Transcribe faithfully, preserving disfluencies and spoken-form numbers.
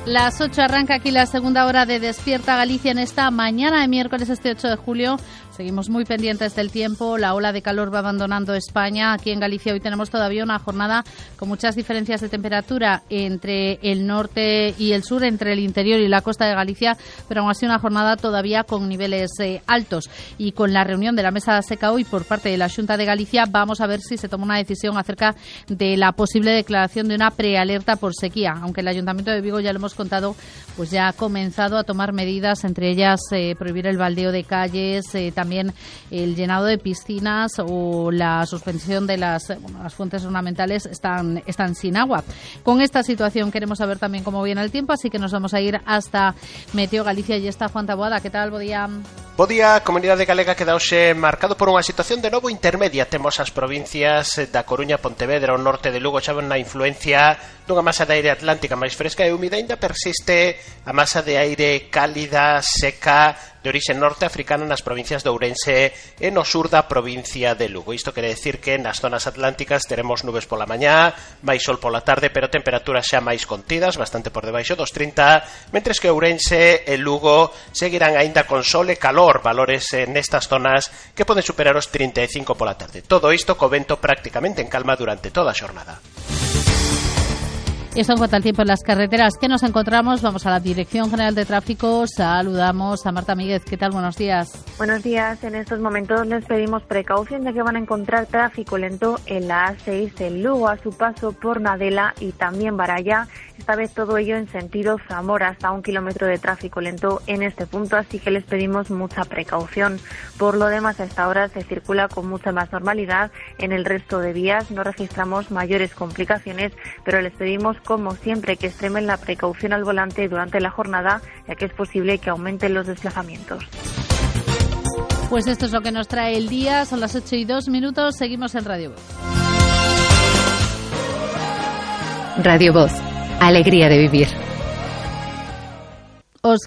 Las ocho arranca aquí la segunda hora de Despierta Galicia en esta mañana de miércoles, este ocho de julio. Seguimos muy pendientes del tiempo, la ola de calor va abandonando España. Aquí en Galicia hoy tenemos todavía una jornada con muchas diferencias de temperatura entre el norte y el sur, entre el interior y la costa de Galicia, pero aún así una jornada todavía con niveles eh, altos. Y con la reunión de la mesa seca hoy por parte de la Xunta de Galicia, vamos a ver si se toma una decisión acerca de la posible declaración de una prealerta por sequía. Aunque el Ayuntamiento de Vigo, ya lo hemos contado, pues ya ha comenzado a tomar medidas, entre ellas eh, prohibir el baldeo de calles, eh, también el llenado de piscinas o la suspensión de las, bueno, las fuentes ornamentales están, están sin agua. Con esta situación queremos saber también cómo viene el tiempo, así que nos vamos a ir hasta Meteo Galicia y está Juan Taboada. ¿Qué tal? Bo día. Bo día, Comunidade Galega queda hoxe marcado por unha situación de novo intermedia. Temos as provincias da Coruña, Pontevedra, o norte de Lugo, xa na influencia dunha masa de aire atlántica máis fresca e húmida. Ainda persiste a masa de aire cálida, seca, de orixe norteafricano nas provincias de Ourense e no sur da provincia de Lugo. Isto quere decir que nas zonas atlánticas teremos nubes pola mañá, máis sol pola tarde, pero temperaturas xa máis contidas, bastante por debaixo dos trinta, mentres que Ourense e Lugo seguirán aínda con sol e calor, valores nestas zonas que poden superar os trinta e cinco pola tarde. Todo isto co vento prácticamente en calma durante toda a xornada. Eso en cuanto al tiempo en las carreteras que nos encontramos. Vamos a la Dirección General de Tráfico. Saludamos a Marta Míguez. ¿Qué tal? Buenos días. Buenos días. En estos momentos les pedimos precaución ya que van a encontrar tráfico lento en la A seis en Lugo a su paso por Nadela y también Baralla. Esta vez todo ello en sentido Zamora, hasta un kilómetro de tráfico lento en este punto, así que les pedimos mucha precaución. Por lo demás, a esta hora se circula con mucha más normalidad. En el resto de vías no registramos mayores complicaciones, pero les pedimos, como siempre, que extremen la precaución al volante durante la jornada, ya que es posible que aumenten los desplazamientos. Pues esto es lo que nos trae el día. Son las ocho y dos minutos. Seguimos en Radio Voz. Radio Voz. Alegría de vivir.